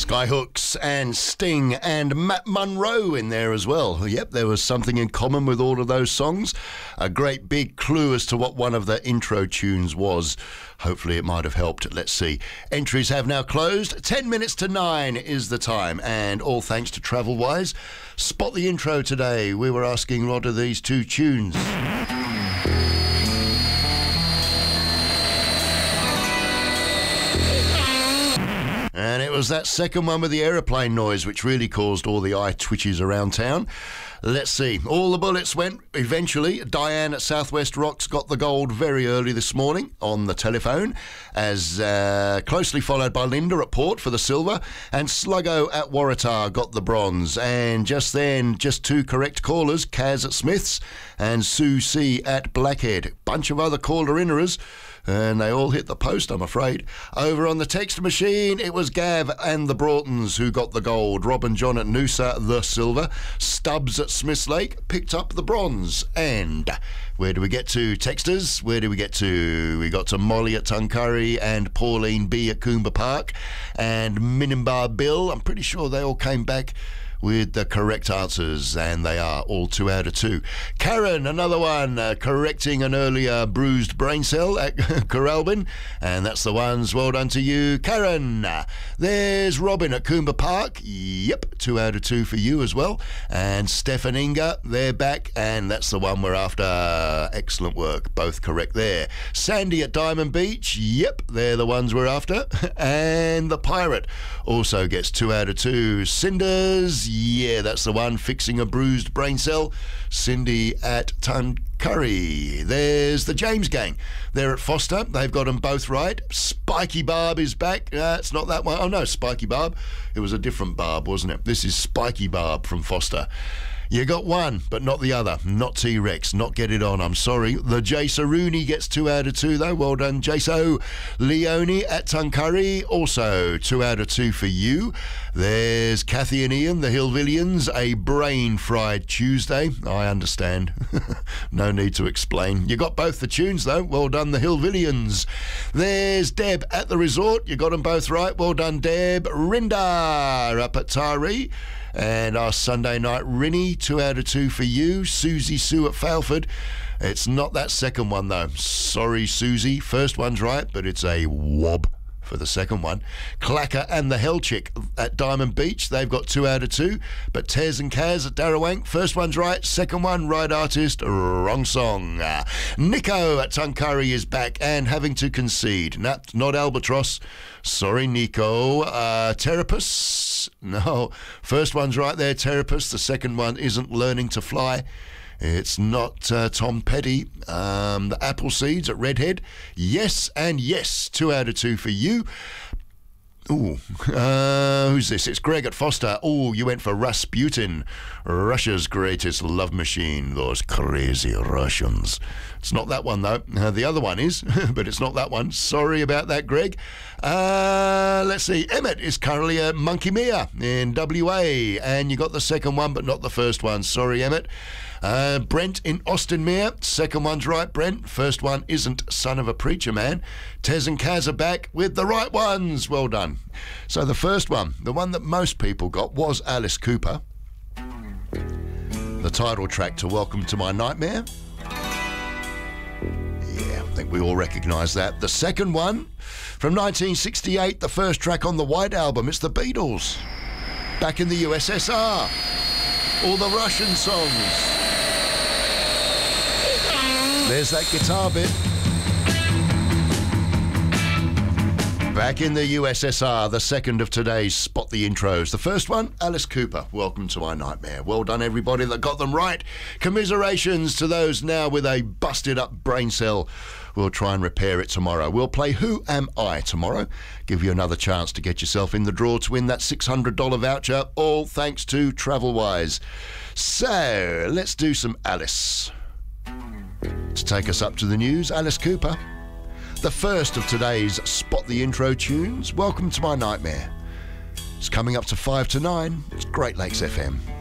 Skyhooks and Sting and Matt Monro in there as well. Yep, there was something in common with all of those songs. A great big clue as to what one of the intro tunes was. Hopefully it might have helped. Let's see. Entries have now closed. 10 minutes to 9 is the time, and all thanks to Travelwise. Spot the intro today. We were asking what are these two tunes? And it was that second one with the aeroplane noise which really caused all the eye twitches around town. Let's see. All the bullets went eventually. Diane at Southwest Rocks got the gold very early this morning on the telephone, as closely followed by Linda at Port for the silver, and Sluggo at Waratah got the bronze. And just then, just two correct callers, Kaz at Smiths and Sue C at Blackhead. Bunch of other caller-innerers, and they all hit the post, I'm afraid. Over on the text machine, it was Gav and the Broughtons who got the gold. Rob and John at Noosa, the silver. Stubbs at Smiths Lake picked up the bronze. And where do we get to, texters? Where do we get to? We got to Molly at Tuncurry and Pauline B at Coomba Park and Minimbar Bill. I'm pretty sure they all came back with the correct answers, and they are all 2 out of 2. Karen, another one, correcting an earlier bruised brain cell at Coralbin, and that's the ones. Well done to you, Karen. There's Robin at Coomba Park. Yep, 2 out of 2 for you as well. And Steph and Inga, they're back, and that's the one we're after. Excellent work, both correct there. Sandy at Diamond Beach. Yep, they're the ones we're after. And the Pirate also gets 2 out of 2. Cinders, yeah, that's the one, fixing a bruised brain cell. Cindy at Tuncurry. There's the James Gang. They're at Foster. They've got them both right. Spiky Barb is back. It's not that one. Oh, no, Spiky Barb. It was a different Barb, wasn't it? This is Spiky Barb from Foster. You got one, but not the other. Not T-Rex. Not Get It On. I'm sorry. The Jace Rooney gets 2 out of 2, though. Well done, Jaso. Leonie at Tuncurry. Also 2 out of 2 for you. There's Kathy and Ian, the Hillvillians. A brain-fried Tuesday. I understand. No need to explain. You got both the tunes, though. Well done, the Hillvillians. There's Deb at the resort. You got them both right. Well done, Deb. Rinda up at Taree. And our Sunday night Rinny, 2 out of 2 for you. Susie Sue at Falford. It's not that second one, though. Sorry, Susie. First one's right, but it's a wob for the second one. Clacker and the Hell Chick at Diamond Beach. They've got 2 out of 2. But Tez and Kaz at Darrawank. First one's right. Second one, right artist, wrong song. Nico at Tuncurry is back and having to concede. No, not Albatross. Sorry, Nico. Terapus. No. First one's right there, Terapus. The second one isn't Learning to Fly. It's not Tom Petty. The Apple Seeds at Redhead. Yes and yes. 2 out of 2 for you. Ooh, who's this? It's Greg at Foster. Oh, you went for Rasputin, Russia's greatest love machine, those crazy Russians. It's not that one, though. The other one is, but it's not that one. Sorry about that, Greg. Let's see. Emmett is currently at Monkey Mia in WA, and you got the second one, but not the first one. Sorry, Emmett. Brent in Austin Mere. Second one's right, Brent. First one isn't Son of a Preacher Man. Tez and Kaz are back with the right ones. Well done. So the first one, the one that most people got, was Alice Cooper. The title track to Welcome to My Nightmare. Yeah, I think we all recognise that. The second one, from 1968, the first track on the White Album, it's the Beatles. Back in the USSR. All the Russian songs. There's that guitar bit. Back in the USSR, the second of today's Spot the Intros. The first one, Alice Cooper, Welcome to My Nightmare. Well done, everybody that got them right. Commiserations to those now with a busted up brain cell. We'll try and repair it tomorrow. We'll play Who Am I tomorrow. Give you another chance to get yourself in the draw to win that $600 voucher, all thanks to Travelwise. So, let's do some Alice. To take us up to the news, Alice Cooper. The first of today's Spot the Intro tunes, Welcome to My Nightmare. It's coming up to 5 to 9. It's Great Lakes FM.